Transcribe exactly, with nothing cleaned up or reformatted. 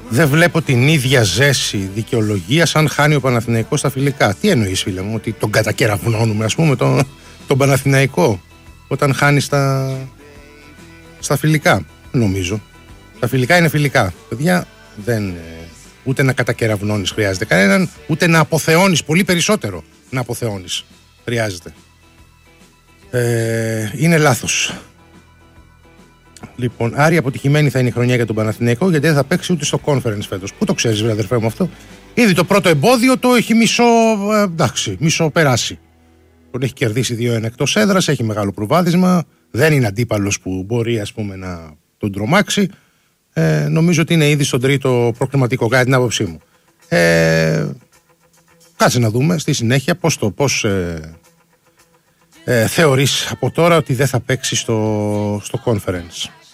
δεν βλέπω την ίδια ζέση δικαιολογίας αν χάνει ο Παναθηναϊκός στα φιλικά. Τι εννοείς, φίλε μου, ότι τον κατακεραυνώνουμε, ας πούμε, τον, τον Παναθηναϊκό όταν χάνει στα, στα φιλικά? Νομίζω. Τα φιλικά είναι φιλικά. Παιδιά, δεν, ούτε να κατακεραυνώνεις χρειάζεται κανέναν, ούτε να αποθεώνεις, πολύ περισσότερο να αποθεώνεις χρειάζεται. Ε, είναι λάθος. Λοιπόν, Άρη, αποτυχημένη θα είναι η χρονιά για τον Παναθηναϊκό, γιατί δεν θα παίξει ούτε στο conference φέτος. Πού το ξέρεις, βρε αδερφέ μου, αυτό? Ήδη το πρώτο εμπόδιο το έχει μισό, ε, εντάξει, μισό περάσει. Τον έχει κερδίσει δύο ένα εκτός έδρας, έχει μεγάλο προβάδισμα, δεν είναι αντίπαλος που μπορεί, ας πούμε, να τον τρομάξει. Ε, νομίζω ότι είναι ήδη στον τρίτο προκριματικό, κατά την άποψή μου. Ε, κάτσε να δούμε στη συνέχεια πώς το πώς, ε, ε, θεωρείς από τώρα ότι δεν θα παίξει στο, στο conference.